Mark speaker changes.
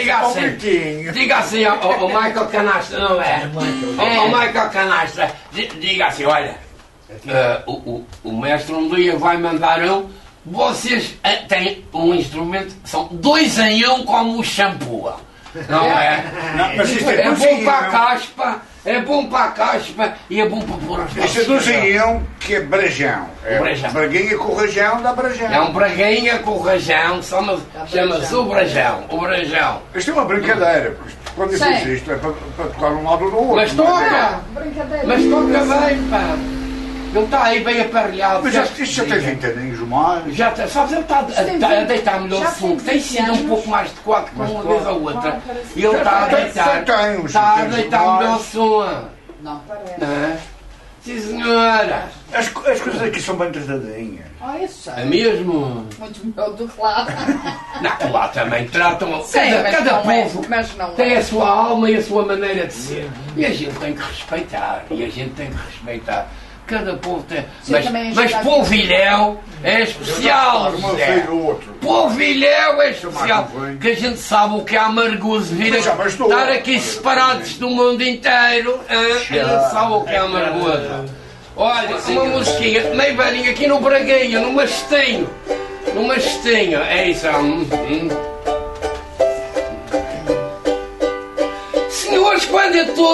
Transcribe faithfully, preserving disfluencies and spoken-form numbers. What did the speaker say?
Speaker 1: diga assim, diga assim ao, ao Michael Canastra, não é? Ao, ao Michael Canastra, diga assim, olha, uh, o, o, o mestre um dia vai mandar um, vocês uh, têm um instrumento, são dois em um como o shampoo, não é?
Speaker 2: Não, mas isto é,
Speaker 1: é bom para a caspa, é bom para a caspa e é bom para pôr as
Speaker 2: Isto é dois em um, que é brajão. É
Speaker 1: brajão.
Speaker 2: Braguinha com rajão dá brajão.
Speaker 1: É um braguinha com rajão, chama-se o brajão, o brajão.
Speaker 2: Isto é uma brincadeira, porque quando eu fiz isto é para, para tocar um lado ou do outro.
Speaker 1: Mas toca!
Speaker 3: Brincadeira.
Speaker 1: Mas toca bem, pá! Ele está aí bem aparelhado.
Speaker 2: Mas já, isto já tem vinte aninhos mais.
Speaker 1: Já está, sabes, ele está a, a, a deitar melhor
Speaker 3: já
Speaker 1: o som,
Speaker 3: tem
Speaker 1: que tem sido um pouco mais de quatro com uma vez a outra.
Speaker 3: Quatro, parece
Speaker 1: E ele
Speaker 2: que
Speaker 1: está a
Speaker 2: já tem-
Speaker 1: deitar,
Speaker 2: já tem uns
Speaker 1: está a
Speaker 2: tempos
Speaker 1: deitar
Speaker 2: mais.
Speaker 1: melhor o som.
Speaker 3: Não parece.
Speaker 1: Não é? Sim, senhora!
Speaker 2: As, co- as coisas aqui são bem tratadinhas.
Speaker 3: Ah, eu sei.
Speaker 1: É mesmo?
Speaker 3: Muito melhor do que lá.
Speaker 1: Não, lá também tratam.
Speaker 3: Sim,
Speaker 1: Cada,
Speaker 3: mas
Speaker 1: cada
Speaker 3: não é,
Speaker 1: povo
Speaker 3: mas não
Speaker 1: tem
Speaker 3: é.
Speaker 1: a sua alma e a sua maneira de ser. E a gente tem que respeitar. E a gente tem que respeitar. Cada povo tem.
Speaker 3: Sim,
Speaker 1: Mas,
Speaker 3: também
Speaker 1: mas
Speaker 3: está-
Speaker 1: Polvilhão é especial.
Speaker 2: Uma
Speaker 1: José.
Speaker 2: vez ou outro.
Speaker 1: Polvilhão é especial.
Speaker 2: Chamar que
Speaker 1: Que a gente sabe o que é amargoso vir
Speaker 2: Mas já
Speaker 1: aqui,
Speaker 2: bastou.
Speaker 1: estar aqui separados do mundo inteiro. hã? A gente sabe o que é amargoso. Olha, uma mosquinha, meio velhinha aqui no Braguinha, no Mastinho. No Mastinho, é isso. hum, hum. Senhores, quando eu estou